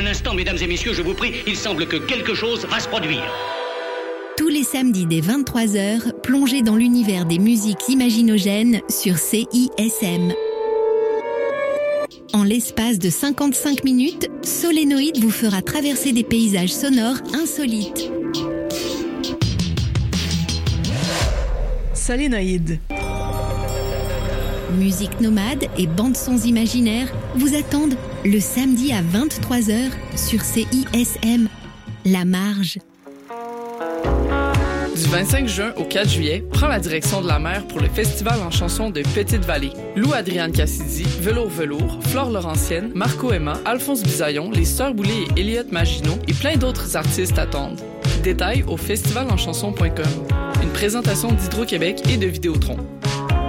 instant, mesdames et messieurs, je vous prie, il semble que quelque chose va se produire. Tous les samedis dès 23h, plongez dans l'univers des musiques imaginogènes sur CISM. En l'espace de 55 minutes, Solénoïde vous fera traverser des paysages sonores insolites. Solénoïde. Musique nomade et bandes-sons imaginaires vous attendent le samedi à 23h sur CISM. La Marge. Du 25 juin au 4 juillet, prends la direction de la mer pour le festival en chansons de Petite-Vallée. Lou Adriane Cassidy, Velours, Flore Laurentienne, Marco Emma, Alphonse Bisaillon, les Sœurs Boulay et Elliott Maginot et plein d'autres artistes attendent. Détails au festivalanchanson.com. Une présentation d'Hydro-Québec et de Vidéotron.